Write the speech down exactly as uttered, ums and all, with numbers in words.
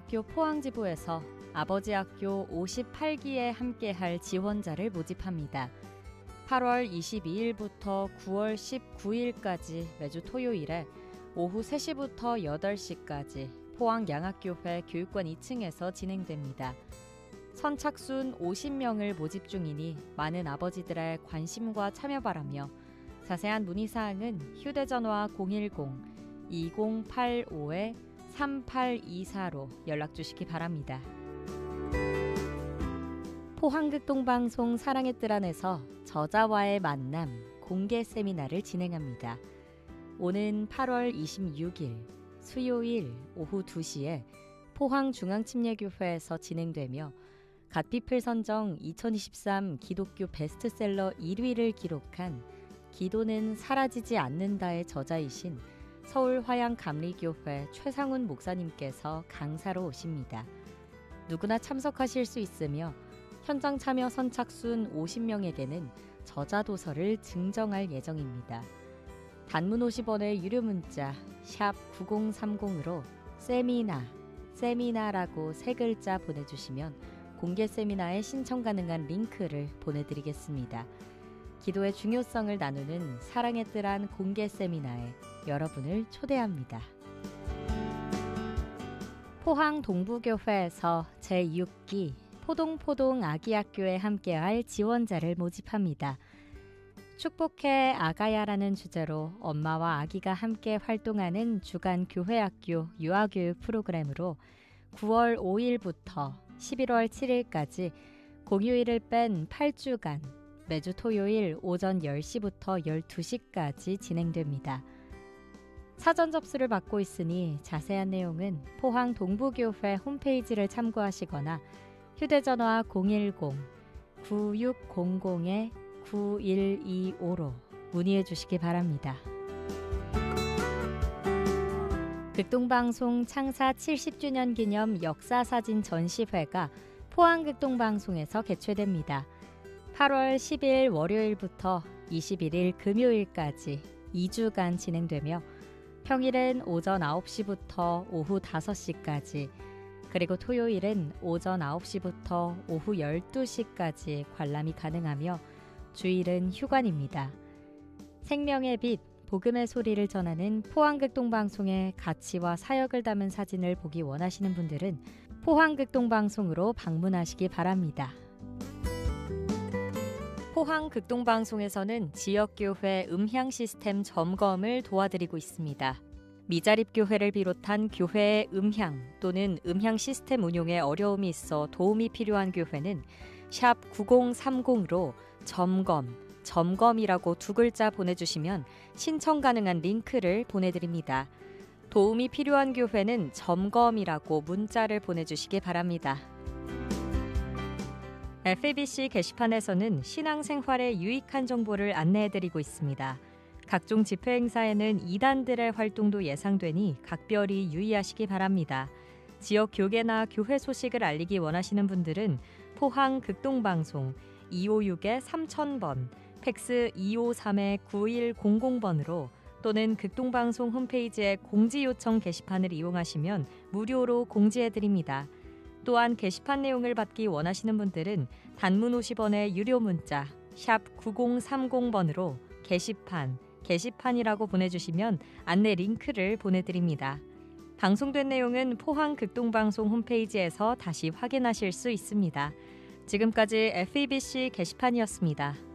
대학교 포항지부에서 아버지 학교 오십팔 기에 함께할 지원자를 모집합니다. 팔월 이십이일부터 구월 십구일까지 매주 토요일에 오후 세 시부터 여덟 시까지 포항양학교회 교육관 이 층에서 진행됩니다. 선착순 오십 명을 모집 중이니 많은 아버지들의 관심과 참여 바라며 자세한 문의사항은 휴대전화 공일공 이공팔오 삼팔이사로 연락주시기 바랍니다. 포항극동방송 사랑의 뜰 안에서 저자와의 만남 공개 세미나를 진행합니다. 오는 팔월 이십육일 수요일 오후 두 시에 포항중앙침례교회에서 진행되며 갓피플 선정 이천이십삼 기독교 베스트셀러 일 위를 기록한 기도는 사라지지 않는다의 저자이신 서울화양감리교회 최상훈 목사님께서 강사로 오십니다. 누구나 참석하실 수 있으며 현장 참여 선착순 오십 명에게는 저자도서를 증정할 예정입니다. 단문 오십 원의 유료 문자 샵 구공삼공으로 세미나, 세미나라고 세 글자 보내주시면 공개 세미나에 신청 가능한 링크를 보내드리겠습니다. 기도의 중요성을 나누는 사랑의 뜰 안 공개 세미나에 여러분을 초대합니다. 포항 동부교회에서 제육 기 포동포동 아기학교에 함께할 지원자를 모집합니다. 축복해 아가야라는 주제로 엄마와 아기가 함께 활동하는 주간 교회학교 유아교육 프로그램으로 구월 오일부터 십일월 칠일까지 공휴일을 뺀 팔 주간 매주 토요일 오전 열 시부터 열두 시까지 진행됩니다. 사전 접수를 받고 있으니 자세한 내용은 포항 동부교회 홈페이지를 참고하시거나 휴대전화 공일공 구육공공 구일이오로 문의해 주시기 바랍니다. 극동방송 창사 칠십 주년 기념 역사사진 전시회가 포항극동방송에서 개최됩니다. 팔월 십일 월요일부터 이십일일 금요일까지 이 주간 진행되며 평일은 오전 아홉 시부터 오후 다섯 시까지 그리고 토요일은 오전 아홉 시부터 오후 열두 시까지 관람이 가능하며 주일은 휴관입니다. 생명의 빛, 복음의 소리를 전하는 포항극동방송의 가치와 사역을 담은 사진을 보기 원하시는 분들은 포항극동방송으로 방문하시기 바랍니다. 포항극동방송에서는 지역교회 음향 시스템 점검을 도와드리고 있습니다. 미자립교회를 비롯한 교회의 음향 또는 음향 시스템 운용에 어려움이 있어 도움이 필요한 교회는 샵 구공삼공으로 점검, 점검이라고 두 글자 보내주시면 신청 가능한 링크를 보내드립니다. 도움이 필요한 교회는 점검이라고 문자를 보내주시기 바랍니다. 에프이비씨 게시판에서는 신앙생활에 유익한 정보를 안내해드리고 있습니다. 각종 집회 행사에는 이단들의 활동도 예상되니 각별히 유의하시기 바랍니다. 지역 교계나 교회 소식을 알리기 원하시는 분들은 포항 극동방송 이오육 삼천 번, 팩스 이오삼 구일공공 번으로 또는 극동방송 홈페이지의 공지요청 게시판을 이용하시면 무료로 공지해드립니다. 또한 게시판 내용을 받기 원하시는 분들은 단문 오십 원의 유료 문자 샵 구공삼공 번으로 게시판, 게시판이라고 보내주시면 안내 링크를 보내드립니다. 방송된 내용은 포항 극동방송 홈페이지에서 다시 확인하실 수 있습니다. 지금까지 에프이비씨 게시판이었습니다.